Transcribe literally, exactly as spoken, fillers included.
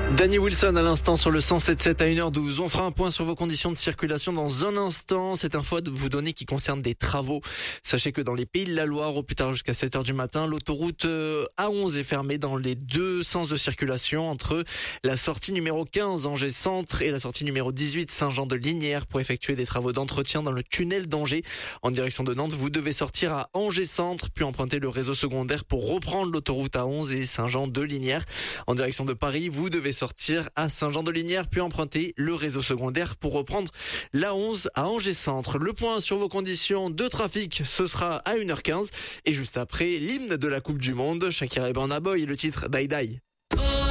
Danny Wilson à l'instant sur le cent sept sept à une heure douze. On fera un point sur vos conditions de circulation dans un instant. Cette info à vous donner qui concerne des travaux. Sachez que dans les Pays de la Loire, au plus tard jusqu'à sept heures du matin, l'autoroute A onze est fermée dans les deux sens de circulation entre la sortie numéro quinze Angers Centre et la sortie numéro dix-huit Saint-Jean-de-Lignières pour effectuer des travaux d'entretien dans le tunnel d'Angers. En direction de Nantes, vous devez sortir à Angers Centre puis emprunter le réseau secondaire pour reprendre l'autoroute A onze et Saint-Jean-de-Lignières. En direction de Paris, vous devez sortir à Saint-Jean-de-Lignières puis emprunter le réseau secondaire pour reprendre l'A onze à Angers Centre. Le point sur vos conditions de trafic, ce sera à une heure quinze et juste après l'hymne de la Coupe du Monde, Shakira et Burna Boy, le titre Die Die.